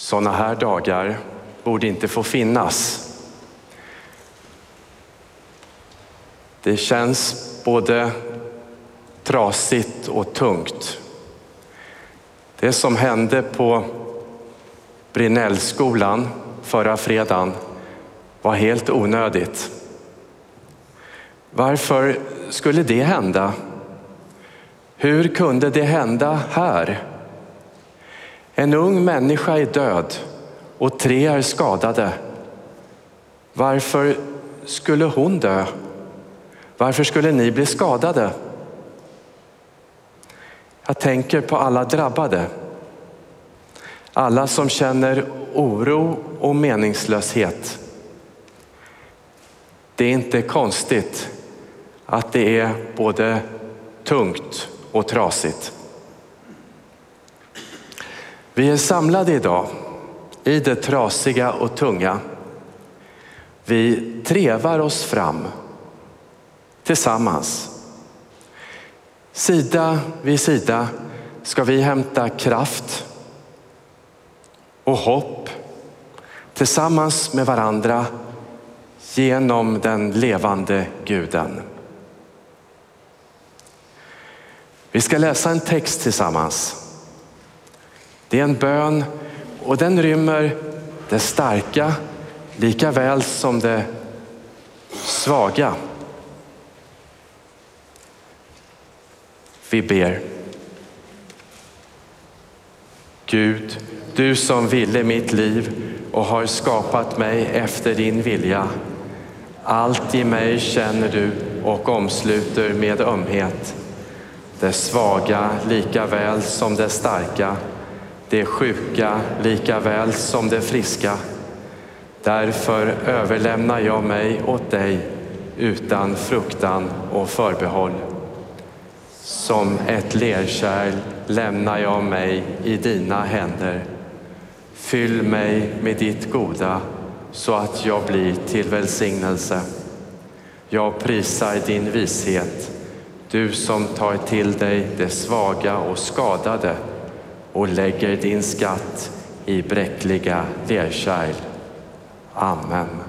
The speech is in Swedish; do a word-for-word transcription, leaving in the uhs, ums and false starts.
Sådana här dagar borde inte få finnas. Det känns både trasigt och tungt. Det som hände på Brinnellskolan förra fredagen var helt onödigt. Varför skulle det hända? Hur kunde det hända här? En ung människa är död och tre är skadade. Varför skulle hon dö? Varför skulle ni bli skadade? Jag tänker på alla drabbade. Alla som känner oro och meningslöshet. Det är inte konstigt att det är både tungt och trasigt. Vi är samlade idag i det trasiga och tunga. Vi trevar oss fram tillsammans. Sida vid sida ska vi hämta kraft och hopp tillsammans med varandra genom den levande Guden. Vi ska läsa en text tillsammans. Det är en bön och den rymmer det starka lika väl som det svaga. Vi ber. Gud, du som ville mitt liv och har skapat mig efter din vilja. Allt i mig känner du och omsluter med ömhet. Det svaga lika väl som det starka. Det sjuka lika väl som det friska. Därför överlämnar jag mig åt dig utan fruktan och förbehåll. Som ett lerkärl lämnar jag mig i dina händer. Fyll mig med ditt goda så att jag blir till välsignelse. Jag prisar din vishet, du som tar till dig det svaga och skadade och lägger din skatt i bräckliga lerkärl. Amen.